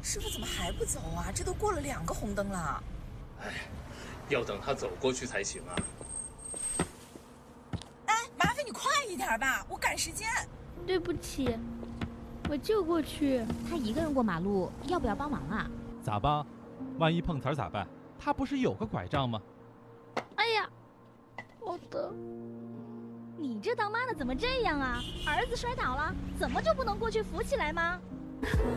师傅怎么还不走啊？这都过了2个红灯了。 哎，要等他走过去才行啊。 哎，麻烦你快一点吧，我赶时间。 对不起，我就过去。 他一个人过马路，要不要帮忙啊？ 咋帮？万一碰瓷儿咋办？他不是有个拐杖吗？ 哎呀，好的。 你这当妈的怎么这样啊？儿子摔倒了，怎么就不能过去扶起来吗？